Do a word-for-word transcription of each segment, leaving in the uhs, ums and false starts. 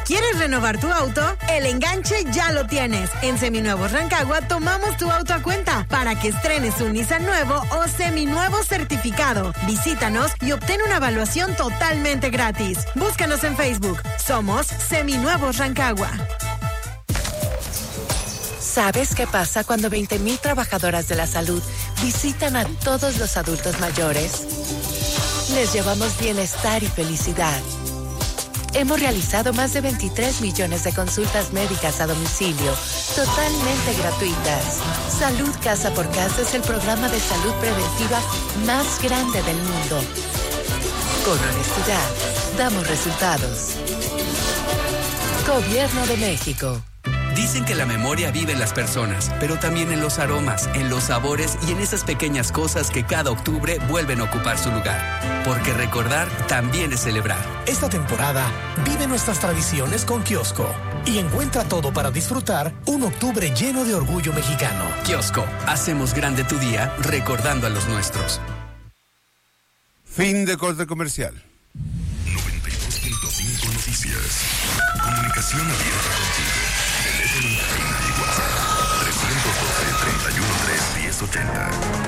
¿Quieres renovar tu auto? El enganche ya lo tienes. En Seminuevos Rancagua tomamos tu auto a cuenta para que estrenes un Nissan nuevo o seminuevo certificado. Visítanos y obtén una evaluación totalmente gratis. Búscanos en Facebook. Somos Seminuevos Rancagua. ¿Sabes qué pasa cuando veinte mil trabajadoras de la salud visitan a todos los adultos mayores? Les llevamos bienestar y felicidad. Hemos realizado más de veintitrés millones de consultas médicas a domicilio, totalmente gratuitas. Salud Casa por Casa es el programa de salud preventiva más grande del mundo. Con honestidad, damos resultados. Gobierno de México. Dicen que la memoria vive en las personas, pero también en los aromas, en los sabores y en esas pequeñas cosas que cada octubre vuelven a ocupar su lugar. Porque recordar también es celebrar. Esta temporada vive nuestras tradiciones con Kiosco y encuentra todo para disfrutar un octubre lleno de orgullo mexicano. Kiosco, hacemos grande tu día recordando a los nuestros. Fin de corte comercial. noventa y dos punto cinco Noticias. Comunicación abierta contigo. Teléfono en cabina y WhatsApp. trescientos doce, treinta y uno, tres, diez, ochenta.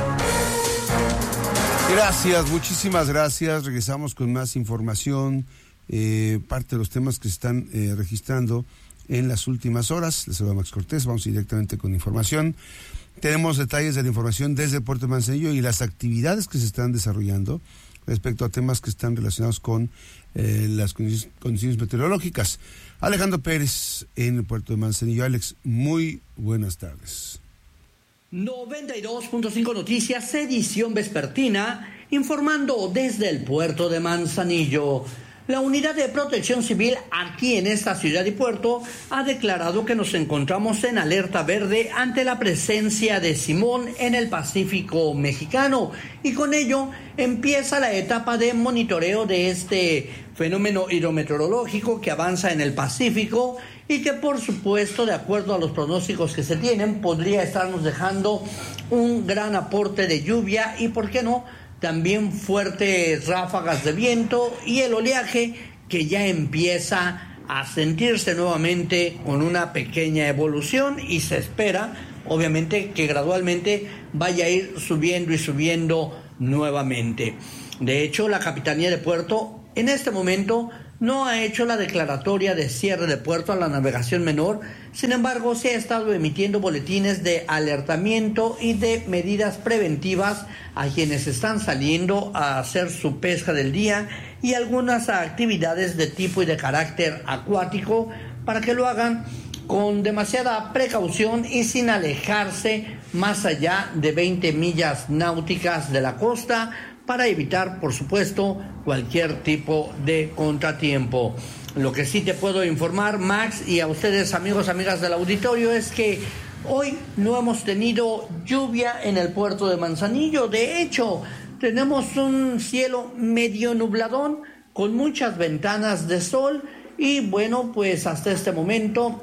Gracias, muchísimas gracias. Regresamos con más información, eh, parte de los temas que se están eh, registrando en las últimas horas. Les saluda Max Cortés, vamos directamente con información. Tenemos detalles de la información desde Puerto Manzanillo y las actividades que se están desarrollando respecto a temas que están relacionados con eh, las condiciones, condiciones meteorológicas. Alejandro Pérez en el Puerto de Manzanillo. Alex, muy buenas tardes. noventa y dos punto cinco Noticias, edición vespertina, informando desde el Puerto de Manzanillo. La Unidad de Protección Civil aquí en esta ciudad y puerto ha declarado que nos encontramos en alerta verde ante la presencia de Simón en el Pacífico mexicano y con ello empieza la etapa de monitoreo de este fenómeno hidrometeorológico que avanza en el Pacífico y que por supuesto, de acuerdo a los pronósticos que se tienen, podría estarnos dejando un gran aporte de lluvia y, ¿por qué no?, también fuertes ráfagas de viento y el oleaje que ya empieza a sentirse nuevamente con una pequeña evolución y se espera, obviamente, que gradualmente vaya a ir subiendo y subiendo nuevamente. De hecho, la Capitanía de Puerto en este momento no ha hecho la declaratoria de cierre de puerto a la navegación menor, sin embargo se ha estado emitiendo boletines de alertamiento y de medidas preventivas a quienes están saliendo a hacer su pesca del día y algunas actividades de tipo y de carácter acuático para que lo hagan con demasiada precaución y sin alejarse más allá de veinte millas náuticas de la costa, para evitar, por supuesto, cualquier tipo de contratiempo. Lo que sí te puedo informar, Max, y a ustedes, amigos, amigas del auditorio, es que hoy no hemos tenido lluvia en el puerto de Manzanillo. De hecho, tenemos un cielo medio nubladón con muchas ventanas de sol y, bueno, pues hasta este momento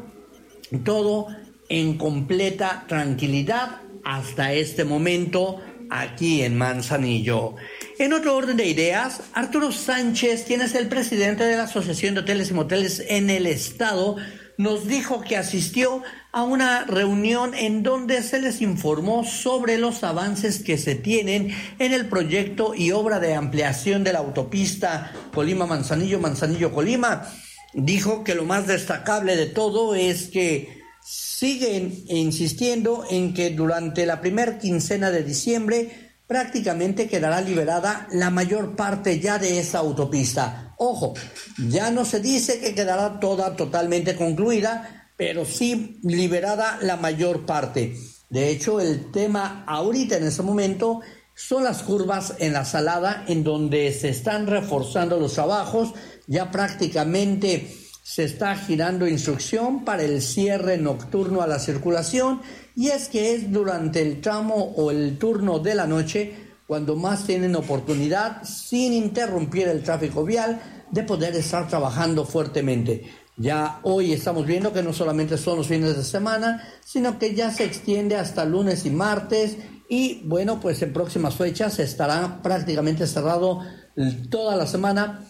todo en completa tranquilidad hasta este momento aquí en Manzanillo. En otro orden de ideas, Arturo Sánchez, quien es el presidente de la Asociación de Hoteles y Moteles en el Estado, nos dijo que asistió a una reunión en donde se les informó sobre los avances que se tienen en el proyecto y obra de ampliación de la autopista Colima-Manzanillo, Manzanillo-Colima. Dijo que lo más destacable de todo es que siguen insistiendo en que durante la primer quincena de diciembre prácticamente quedará liberada la mayor parte ya de esa autopista. Ojo, ya no se dice que quedará toda totalmente concluida, pero sí liberada la mayor parte. De hecho, el tema ahorita en ese momento son las curvas en la Salada, en donde se están reforzando los trabajos. Ya prácticamente se está girando instrucción para el cierre nocturno a la circulación, y es que es durante el tramo o el turno de la noche cuando más tienen oportunidad, sin interrumpir el tráfico vial, de poder estar trabajando fuertemente. Ya hoy estamos viendo que no solamente son los fines de semana, sino que ya se extiende hasta lunes y martes, y bueno, pues en próximas fechas estará prácticamente cerrado toda la semana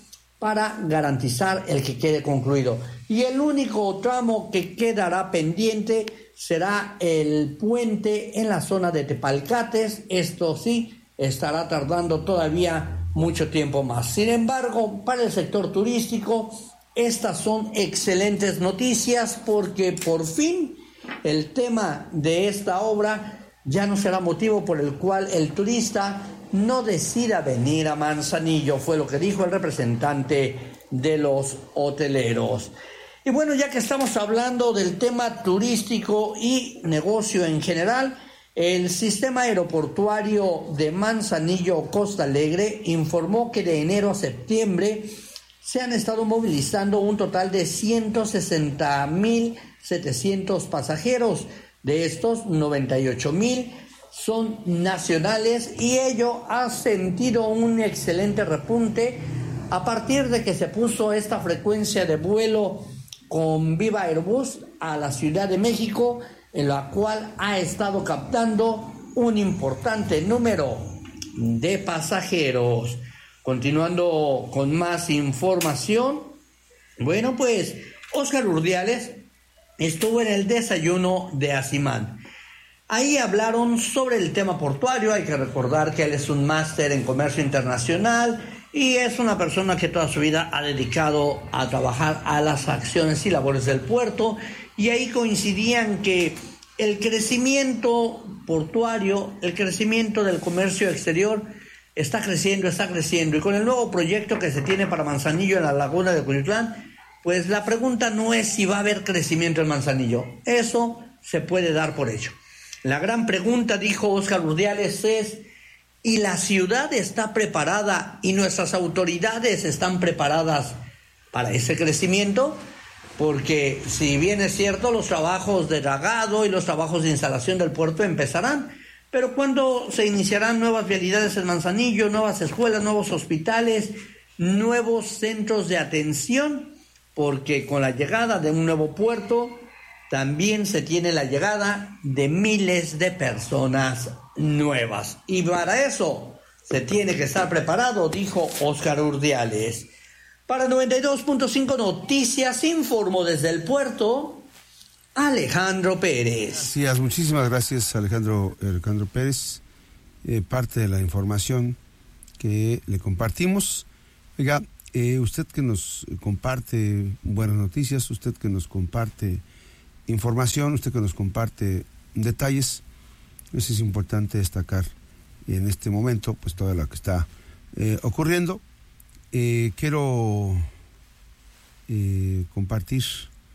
para garantizar el que quede concluido. Y el único tramo que quedará pendiente será el puente en la zona de Tepalcates. Esto sí, estará tardando todavía mucho tiempo más. Sin embargo, para el sector turístico, estas son excelentes noticias porque por fin el tema de esta obra ya no será motivo por el cual el turista no decida venir a Manzanillo, fue lo que dijo el representante de los hoteleros. Y bueno, ya que estamos hablando del tema turístico y negocio en general, el sistema aeroportuario de Manzanillo Costa Alegre informó que de enero a septiembre se han estado movilizando un total de ciento sesenta mil setecientos pasajeros. De estos, noventa y ocho mil son nacionales y ello ha sentido un excelente repunte a partir de que se puso esta frecuencia de vuelo con Viva Aerobús a la Ciudad de México, en la cual ha estado captando un importante número de pasajeros. Continuando con más información, bueno, pues Óscar Urdiales estuvo en el desayuno de Acimán. Ahí hablaron sobre el tema portuario. Hay que recordar que él es un máster en comercio internacional y es una persona que toda su vida ha dedicado a trabajar a las acciones y labores del puerto, y ahí coincidían que el crecimiento portuario, el crecimiento del comercio exterior está creciendo, está creciendo, y con el nuevo proyecto que se tiene para Manzanillo en la laguna de Cuyutlán, pues la pregunta no es si va a haber crecimiento en Manzanillo, eso se puede dar por hecho. La gran pregunta, dijo Óscar Urdiales, es: ¿y la ciudad está preparada y nuestras autoridades están preparadas para ese crecimiento? Porque si bien es cierto, los trabajos de dragado y los trabajos de instalación del puerto empezarán, pero ¿cuándo se iniciarán nuevas vialidades en Manzanillo, nuevas escuelas, nuevos hospitales, nuevos centros de atención? Porque con la llegada de un nuevo puerto también se tiene la llegada de miles de personas nuevas. Y para eso se tiene que estar preparado, dijo Óscar Urdiales. Para noventa y dos punto cinco Noticias, informó desde el puerto Alejandro Pérez. Gracias, muchísimas gracias Alejandro, Alejandro Pérez. Eh, parte de la información que le compartimos. Oiga, eh, usted que nos comparte buenas noticias, usted que nos comparte información, usted que nos comparte detalles, eso es importante destacar en este momento, pues todo lo que está eh, ocurriendo. Eh, quiero eh, compartir,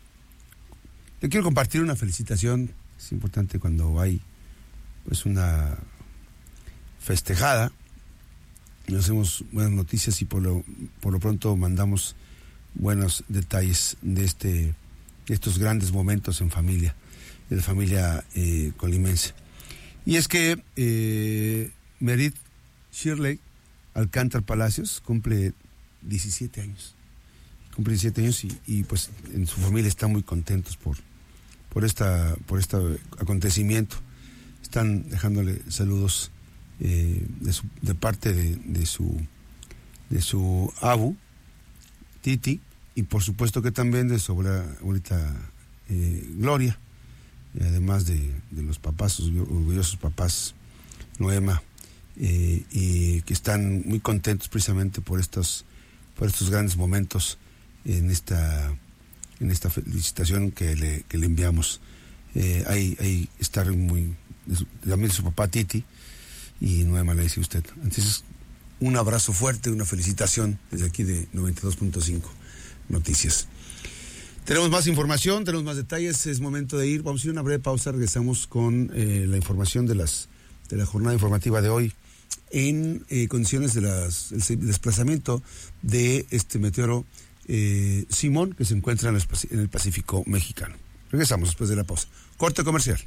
le quiero compartir una felicitación. Es importante cuando hay pues una festejada, nos hacemos buenas noticias y por lo, por lo pronto mandamos buenos detalles de este de estos grandes momentos en familia, de la familia eh, colimense. Y es que eh, Merit Shirley Alcántar Palacios cumple diecisiete años. Cumple diecisiete años y, y pues en su familia están muy contentos por, por, esta, por este acontecimiento. Están dejándole saludos eh, de, su, de parte de, de su de su abu, Titi, y por supuesto que también de su abuelita eh, Gloria, y además de, de los papás, sus orgullosos papás, Noema, eh, y que están muy contentos precisamente por estos, por estos grandes momentos en esta, en esta felicitación que le, que le enviamos. Eh, ahí, ahí está muy, de su, también de su papá Titi, y Noema le dice usted. Entonces, un abrazo fuerte, una felicitación desde aquí de noventa y dos punto cinco Noticias. Tenemos más información, tenemos más detalles, es momento de ir. Vamos a ir a una breve pausa, regresamos con eh, la información de las de la jornada informativa de hoy en eh, condiciones de las el desplazamiento de este meteoro eh, Simón, que se encuentra en el, en el Pacífico mexicano. Regresamos después de la pausa. Corte comercial.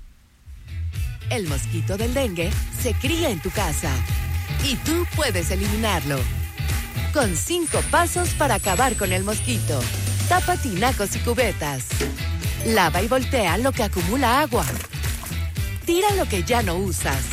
El mosquito del dengue se cría en tu casa y tú puedes eliminarlo. Con cinco pasos para acabar con el mosquito. Tapa tinacos y cubetas. Lava y voltea lo que acumula agua. Tira lo que ya no usas.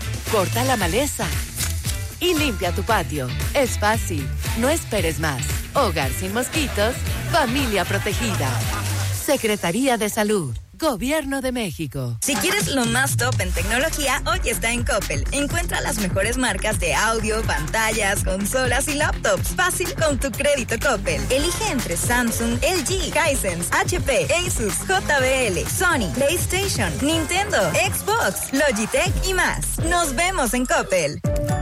Corta la maleza. Y limpia tu patio. Es fácil. No esperes más. Hogar sin mosquitos, familia protegida. Secretaría de Salud. Gobierno de México. Si quieres lo más top en tecnología, hoy está en Coppel. Encuentra las mejores marcas de audio, pantallas, consolas y laptops. Fácil con tu crédito Coppel. Elige entre Samsung, L G, Hisense, H P, Asus, J B L, Sony, PlayStation, Nintendo, Xbox, Logitech y más. Nos vemos en Coppel.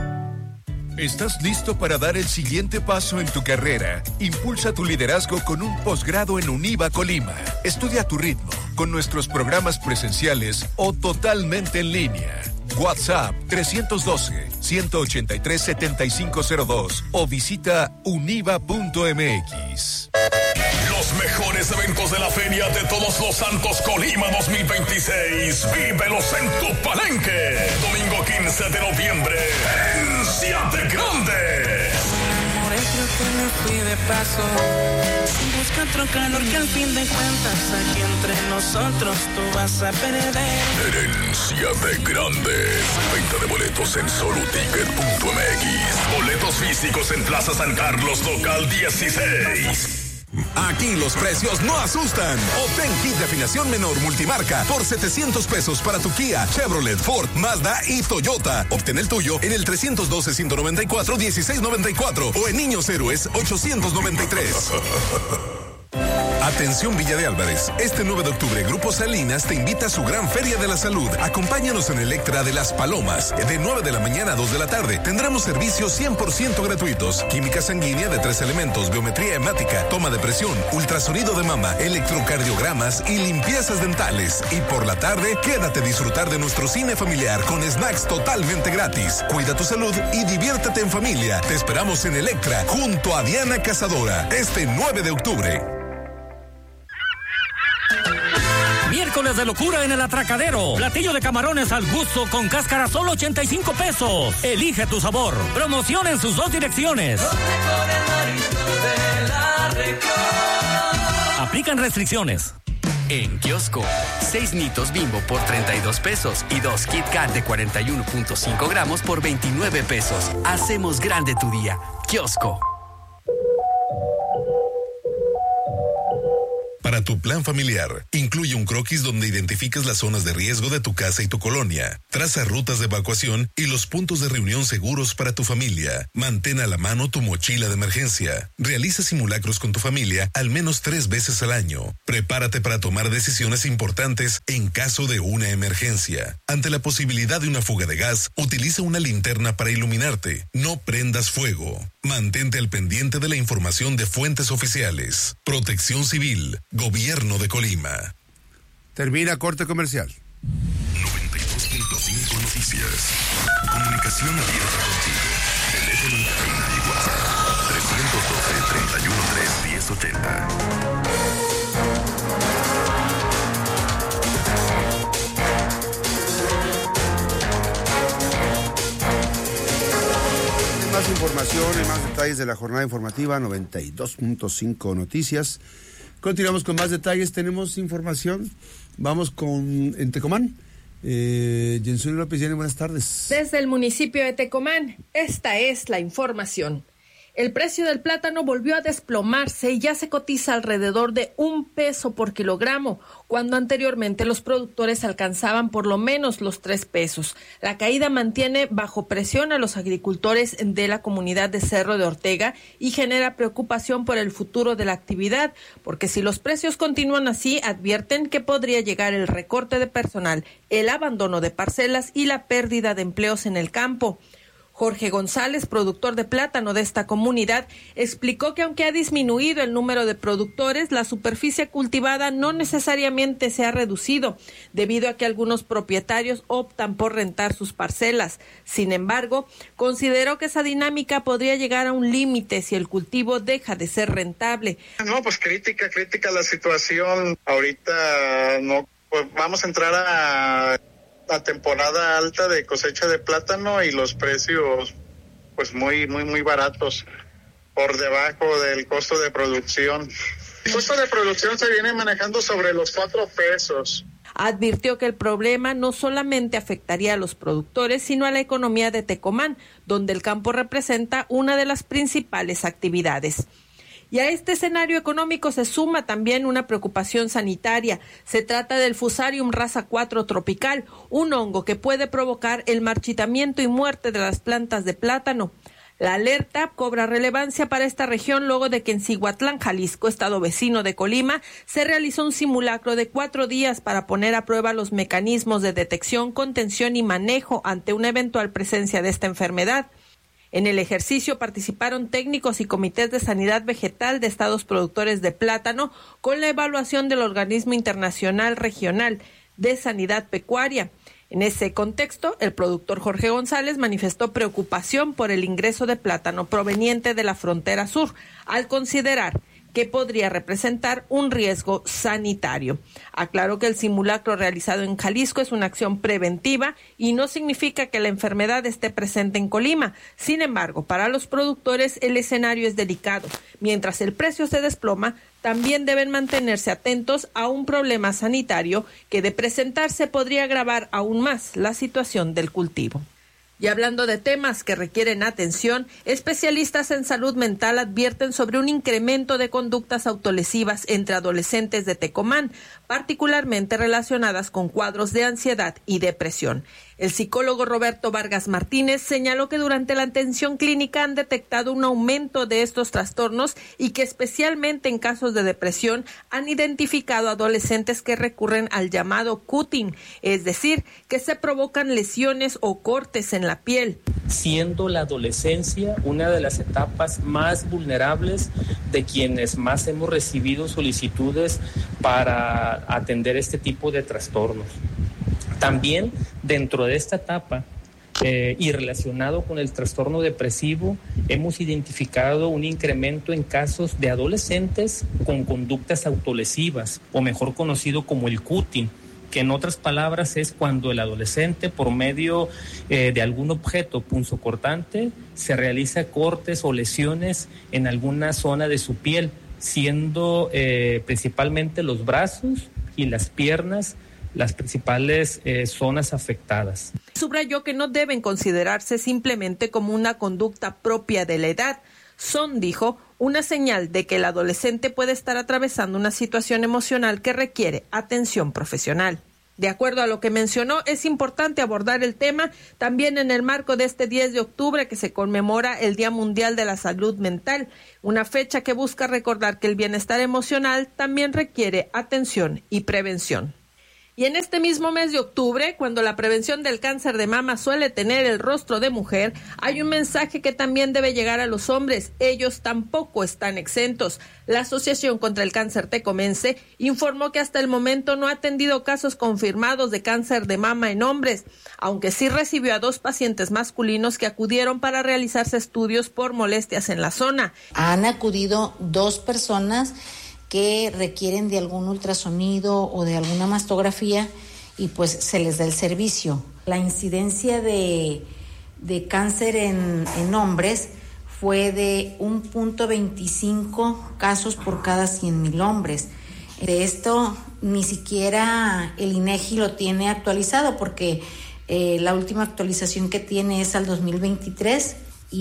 ¿Estás listo para dar el siguiente paso en tu carrera? Impulsa tu liderazgo con un posgrado en Univa Colima. Estudia a tu ritmo, con nuestros programas presenciales o totalmente en línea. WhatsApp tres uno dos, uno ocho tres, siete cinco cero dos o visita univa punto m x. Los mejores eventos de la Feria de Todos los Santos Colima dos mil veintiséis. Vívelos en tu palenque. Domingo quince de noviembre. En Ciudad Grande. Por eso que me fui de paso. Busca otro calor que al fin de cuentas aquí entre nosotros tú vas a perder. Herencia de Grande. Venta de boletos en soluticket punto m x. Boletos físicos en Plaza San Carlos, local dieciséis. Aquí los precios no asustan. Obtén kit de afinación menor multimarca por setecientos pesos para tu Kia, Chevrolet, Ford, Mazda y Toyota. Obtén el tuyo en el tres uno dos, uno nueve cuatro, uno seis nueve cuatro o en Niños Héroes ochocientos noventa y tres. Atención Villa de Álvarez, este nueve de octubre Grupo Salinas te invita a su gran Feria de la Salud. Acompáñanos en Electra de Las Palomas, de nueve de la mañana a dos de la tarde. Tendremos servicios cien por ciento gratuitos, química sanguínea de tres elementos, biometría hemática, toma de presión, ultrasonido de mama, electrocardiogramas y limpiezas dentales. Y por la tarde, quédate a disfrutar de nuestro cine familiar con snacks totalmente gratis. Cuida tu salud y diviértete en familia. Te esperamos en Electra, junto a Diana Cazadora, este nueve de octubre. Miércoles de locura en el Atracadero. Platillo de camarones al gusto con cáscara solo ochenta y cinco pesos. Elige tu sabor. Promoción en sus dos direcciones. Aplican restricciones. En kiosco, seis Nitos Bimbo por treinta y dos pesos y dos Kit Kat de cuarenta y uno punto cinco gramos por veintinueve pesos. Hacemos grande tu día. Kiosco. Para tu plan familiar, incluye un croquis donde identificas las zonas de riesgo de tu casa y tu colonia. Traza rutas de evacuación y los puntos de reunión seguros para tu familia. Mantén a la mano tu mochila de emergencia. Realiza simulacros con tu familia al menos tres veces al año. Prepárate para tomar decisiones importantes en caso de una emergencia. Ante la posibilidad de una fuga de gas, utiliza una linterna para iluminarte. No prendas fuego. Mantente al pendiente de la información de fuentes oficiales. Protección Civil. Gobierno de Colima. Termina corte comercial. noventa y dos punto cinco Noticias. Comunicación abierta contigo. Teléfono en cabina y WhatsApp. tres uno dos, tres uno tres, uno cero ocho cero. Más información y más detalles de la jornada informativa noventa y dos punto cinco Noticias. Continuamos con más detalles, tenemos información. Vamos con en Tecomán. Eh, Jensuny López, Jenny, buenas tardes. Desde el municipio de Tecomán, esta es la información. El precio del plátano volvió a desplomarse y ya se cotiza alrededor de un peso por kilogramo, cuando anteriormente los productores alcanzaban por lo menos los tres pesos. La caída mantiene bajo presión a los agricultores de la comunidad de Cerro de Ortega y genera preocupación por el futuro de la actividad, porque si los precios continúan así, advierten que podría llegar el recorte de personal, el abandono de parcelas y la pérdida de empleos en el campo. Jorge González, productor de plátano de esta comunidad, explicó que aunque ha disminuido el número de productores, la superficie cultivada no necesariamente se ha reducido, debido a que algunos propietarios optan por rentar sus parcelas. Sin embargo, consideró que esa dinámica podría llegar a un límite si el cultivo deja de ser rentable. No, pues crítica, crítica la situación. Ahorita no, pues vamos a entrar a la temporada alta de cosecha de plátano y los precios pues muy muy muy baratos, por debajo del costo de producción. El costo de producción se viene manejando sobre los cuatro pesos. Advirtió que el problema no solamente afectaría a los productores, sino a la economía de Tecomán, donde el campo representa una de las principales actividades. Y a este escenario económico se suma también una preocupación sanitaria. Se trata del Fusarium raza cuatro tropical, un hongo que puede provocar el marchitamiento y muerte de las plantas de plátano. La alerta cobra relevancia para esta región luego de que en Cihuatlán, Jalisco, estado vecino de Colima, se realizó un simulacro de cuatro días para poner a prueba los mecanismos de detección, contención y manejo ante una eventual presencia de esta enfermedad. En el ejercicio participaron técnicos y comités de sanidad vegetal de estados productores de plátano con la evaluación del Organismo Internacional Regional de Sanidad Pecuaria. En ese contexto, el productor Jorge González manifestó preocupación por el ingreso de plátano proveniente de la frontera sur, al considerar que podría representar un riesgo sanitario. Aclaró que el simulacro realizado en Jalisco es una acción preventiva y no significa que la enfermedad esté presente en Colima. Sin embargo, para los productores el escenario es delicado. Mientras el precio se desploma, también deben mantenerse atentos a un problema sanitario que de presentarse podría agravar aún más la situación del cultivo. Y hablando de temas que requieren atención, especialistas en salud mental advierten sobre un incremento de conductas autolesivas entre adolescentes de Tecomán, particularmente relacionadas con cuadros de ansiedad y depresión. El psicólogo Roberto Vargas Martínez señaló que durante la atención clínica han detectado un aumento de estos trastornos y que especialmente en casos de depresión han identificado adolescentes que recurren al llamado cutting, es decir, que se provocan lesiones o cortes en la piel. Siendo la adolescencia una de las etapas más vulnerables de quienes más hemos recibido solicitudes para atender este tipo de trastornos. También dentro de esta etapa eh, y relacionado con el trastorno depresivo, hemos identificado un incremento en casos de adolescentes con conductas autolesivas, o mejor conocido como el cutting, que en otras palabras es cuando el adolescente por medio eh, de algún objeto punzocortante se realiza cortes o lesiones en alguna zona de su piel, siendo eh, principalmente los brazos y las piernas las principales eh, zonas afectadas. Subrayó que no deben considerarse simplemente como una conducta propia de la edad. Son, dijo, una señal de que el adolescente puede estar atravesando una situación emocional que requiere atención profesional. De acuerdo a lo que mencionó, es importante abordar el tema también en el marco de este diez de octubre que se conmemora el Día Mundial de la Salud Mental, una fecha que busca recordar que el bienestar emocional también requiere atención y prevención. Y en este mismo mes de octubre, cuando la prevención del cáncer de mama suele tener el rostro de mujer, hay un mensaje que también debe llegar a los hombres. Ellos tampoco están exentos. La Asociación contra el Cáncer Tecomense informó que hasta el momento no ha atendido casos confirmados de cáncer de mama en hombres, aunque sí recibió a dos pacientes masculinos que acudieron para realizarse estudios por molestias en la zona. Han acudido dos personas que requieren de algún ultrasonido o de alguna mastografía y pues se les da el servicio. La incidencia de, de cáncer en, en hombres fue de uno punto veinticinco casos por cada cien mil hombres. De esto ni siquiera el INEGI lo tiene actualizado porque eh, la última actualización que tiene es al dos mil veintitrés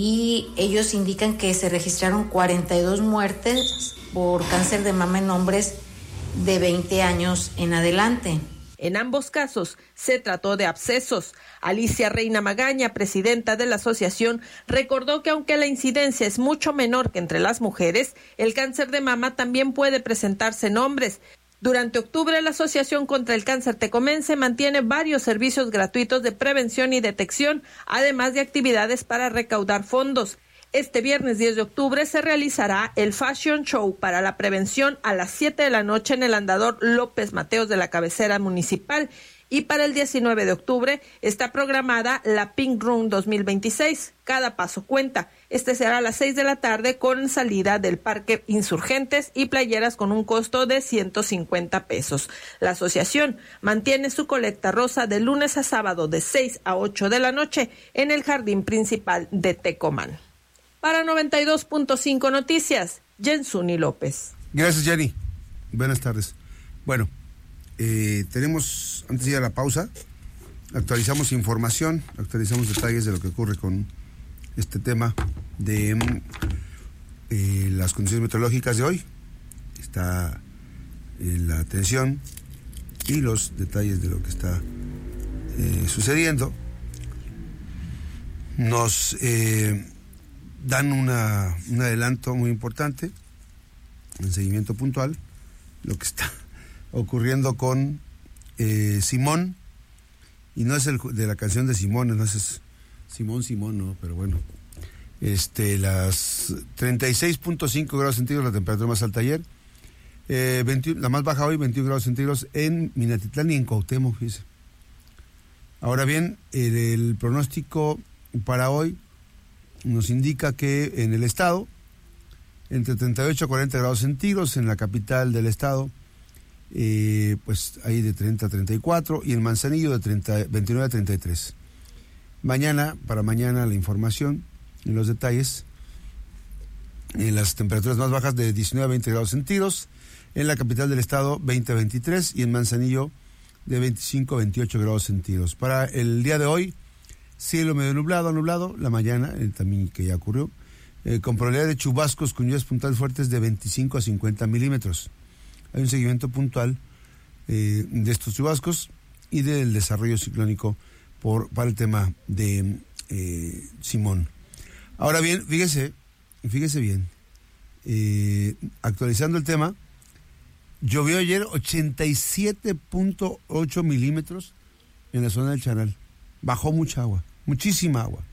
y ellos indican que se registraron cuarenta y dos muertes por cáncer de mama en hombres de veinte años en adelante. En ambos casos se trató de abscesos. Alicia Reina Magaña, presidenta de la asociación, recordó que aunque la incidencia es mucho menor que entre las mujeres, el cáncer de mama también puede presentarse en hombres. Durante octubre, la Asociación contra el Cáncer Tecomense mantiene varios servicios gratuitos de prevención y detección, además de actividades para recaudar fondos. Este viernes diez de octubre se realizará el Fashion Show para la prevención a las siete de la noche en el Andador López Mateos de la cabecera municipal. Y para el diecinueve de octubre está programada la Pink Room dos mil veintiséis. Cada paso cuenta. Este será a las seis de la tarde con salida del Parque Insurgentes y playeras con un costo de ciento cincuenta pesos. La asociación mantiene su colecta rosa de lunes a sábado de seis a ocho de la noche en el jardín principal de Tecomán. Para noventa y dos punto cinco Noticias, Jensuni López. Gracias, Jenny. Buenas tardes. Bueno, eh, tenemos, antes de ir a la pausa, actualizamos información, actualizamos detalles de lo que ocurre con este tema de eh, las condiciones meteorológicas de hoy. Está eh, la atención y los detalles de lo que está eh, sucediendo. Nos eh, dan una, un adelanto muy importante, un seguimiento puntual, lo que está ocurriendo con eh, Simón, y no es el de la canción de Simón, no es Simón Simón, no, pero bueno, este, las treinta y seis punto cinco grados centígrados, la temperatura más alta ayer, eh, veintiuno, la más baja hoy, veintiún grados centígrados en Minatitlán y en Cuauhtémoc, fíjese. Ahora bien, el, el pronóstico para hoy nos indica que en el estado, entre treinta y ocho a cuarenta grados centígrados, en la capital del estado, eh, pues ahí de treinta a treinta y cuatro, y en Manzanillo de treinta, veintinueve a treinta y tres. Mañana, para mañana la información y los detalles, en las temperaturas más bajas de diecinueve a veinte grados centígrados, en la capital del estado veinte a veintitrés, y en Manzanillo de veinticinco a veintiocho grados centígrados. Para el día de hoy, cielo medio nublado, nublado, la mañana, eh, también que ya ocurrió, eh, con probabilidad de chubascos con lluvias puntuales fuertes de veinticinco a cincuenta milímetros. Hay un seguimiento puntual eh, de estos chubascos y del desarrollo ciclónico por, para el tema de eh, Simón. Ahora bien, fíjese, fíjese bien, eh, actualizando el tema, llovió ayer ochenta y siete punto ocho milímetros en la zona del Charal. Bajó mucha agua, muchísima agua.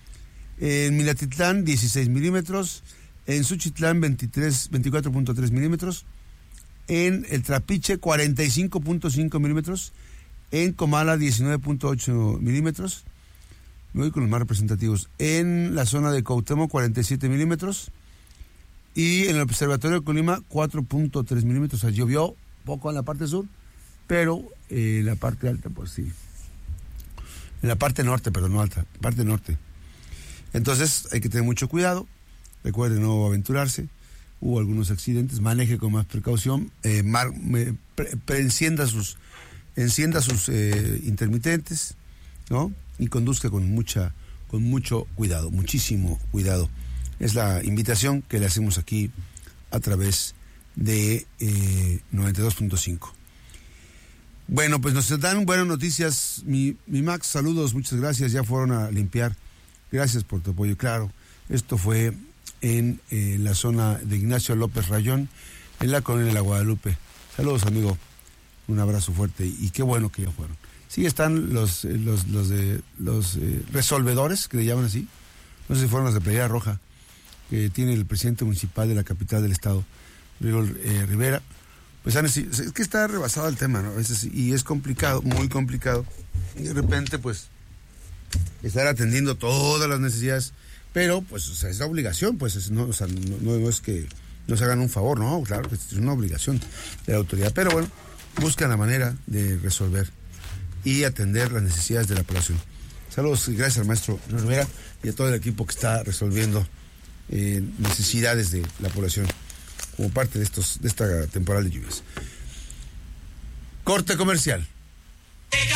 En Minatitlán, dieciséis milímetros. En Suchitlán, veintitrés, veinticuatro punto tres milímetros. En el Trapiche, cuarenta y cinco punto cinco milímetros. En Comala, diecinueve punto ocho milímetros. Me voy con los más representativos. En la zona de Cuauhtémoc, cuarenta y siete milímetros. Y en el Observatorio de Colima, cuatro punto tres milímetros. O sea, llovió poco en la parte sur, pero en eh, la parte alta, pues sí. En la parte norte, perdón, no alta, parte norte. Entonces hay que tener mucho cuidado. Recuerde no aventurarse. Hubo algunos accidentes. Maneje con más precaución. Eh, mar, me, pre, pre, encienda sus, encienda sus eh, intermitentes, ¿no? Y conduzca con mucha, con mucho cuidado, muchísimo cuidado. Es la invitación que le hacemos aquí a través de eh, noventa y dos punto cinco. Bueno, pues nos dan buenas noticias. Mi, mi Max, saludos, muchas gracias. Ya fueron a limpiar. Gracias por tu apoyo. Claro, esto fue en eh, la zona de Ignacio López Rayón, en la colonia de la Guadalupe. Saludos, amigo. Un abrazo fuerte y qué bueno que ya fueron. Sí, están los los los de los eh, resolvedores, que le llaman así. No sé si fueron los de Playera Roja, que tiene el presidente municipal de la capital del estado, Rigol eh, Rivera. Pues es que está rebasado el tema, ¿no? A veces, y es complicado, muy complicado. Y de repente, pues, estar atendiendo todas las necesidades, pero, pues, o sea, es la obligación, pues, es, no, o sea, no, no es que nos hagan un favor, no, claro, es una obligación de la autoridad. Pero bueno, buscan la manera de resolver y atender las necesidades de la población. Saludos y gracias al maestro Rivera y a todo el equipo que está resolviendo eh, necesidades de la población como parte de estos de esta temporada de lluvias. Corte comercial.